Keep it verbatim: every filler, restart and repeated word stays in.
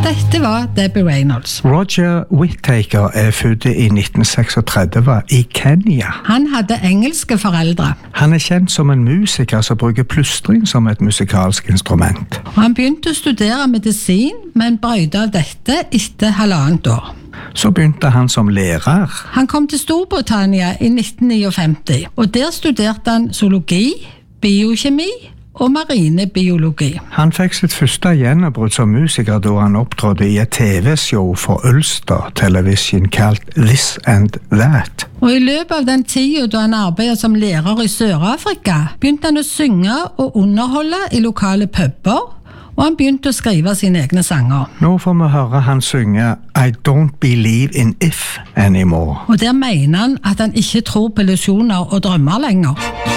Dette var Debbie Reynolds. Roger Whittaker er født i nitten trettini i Kenya. Han hadde engelske foreldre. Han er kjent som en musiker som bruker plystring som et musikalsk instrument. Og han begynte å studere medisin, men brøyde av dette etter halvannet år. Så begynte han som lærer. Han kom til Storbritannia i nitten femtini, og der studerte han zoologi, biokjemi og marinebiologi. Han fikk sitt første gjennombrudd som musiker da han opptrådte i et tv-show for Ulster Television kalt This and That. Og i løpet av den tiden da han arbeidet som lærer i Sør-Afrika, begynte han å synge og underholde i lokale puber, og han begynte å skrive sine egne sanger. Nå får vi høre han synge I Don't Believe in If Anymore. Og der mener han at han ikke tror på illusjoner og drømmer lenger.